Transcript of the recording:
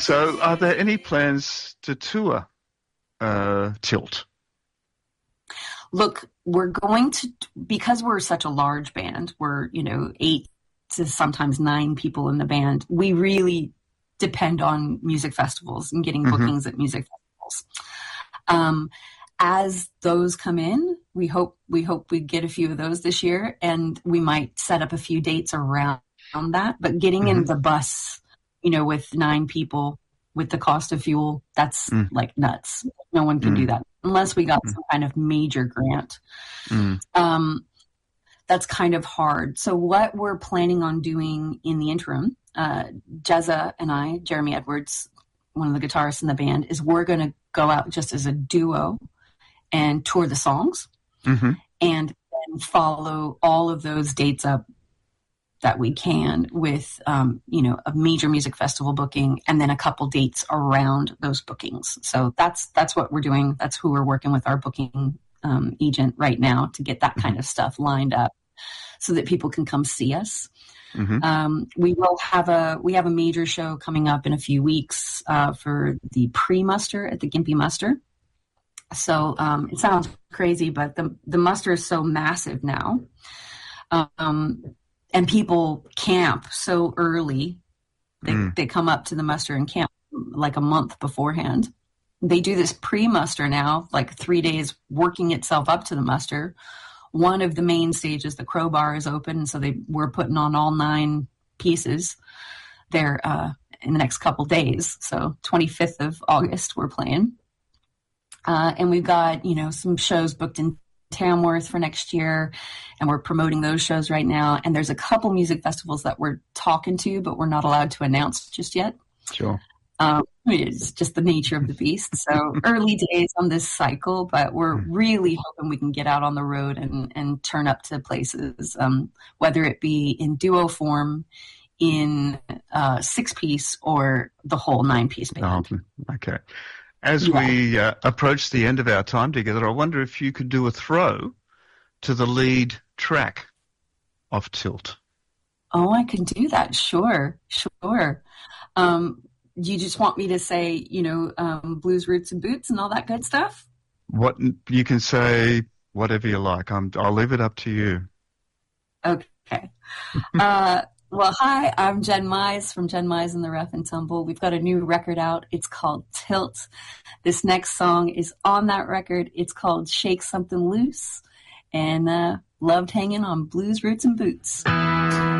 So are there any plans to tour Tilt? Look, we're going to, because we're such a large band, we're, 8 to sometimes 9 people in the band, we really depend on music festivals and getting bookings at music festivals. As those come in, we hope we get a few of those this year, and we might set up a few dates around that. But getting in the bus, with 9 people, with the cost of fuel, that's like nuts. No one can do that unless we got some kind of major grant. That's kind of hard. So what we're planning on doing in the interim, Jezza and I, Jeremy Edwards, one of the guitarists in the band, is we're going to go out just as a duo and tour the songs and then follow all of those dates up that we can with, a major music festival booking and then a couple dates around those bookings. So that's what we're doing. That's who we're working with, our booking agent right now, to get that kind of stuff lined up so that people can come see us. We have a major show coming up in a few weeks for the pre-muster at the Gympie Muster. So it sounds crazy, but the muster is so massive now. And people camp so early. They come up to the muster and camp like a month beforehand. They do this pre-muster now, like 3 days working itself up to the muster. One of the main stages, the Crowbar, is open, and so we're putting on all 9 pieces there in the next couple days. So 25th of August, we're playing. And we've got, some shows booked in Tamworth for next year, and we're promoting those shows right now. And there's a couple music festivals that we're talking to, but we're not allowed to announce just yet. Sure. It's just the nature of the beast. So early days on this cycle, but we're really hoping we can get out on the road and turn up to places, whether it be in duo form, in 6-piece, or the whole 9-piece band. Oh, okay. As we approach the end of our time together, I wonder if you could do a throw to the lead track of Tilt. Oh, I can do that. Sure. You just want me to say, blues roots and boots and all that good stuff? What you can say, whatever you like. I'll leave it up to you. Okay. Well, hi, I'm Jen Mize from Jen Mize and the Rough and Tumble. We've got a new record out. It's called Tilt. This next song is on that record. It's called Shake Something Loose, and loved hanging on blues roots and boots.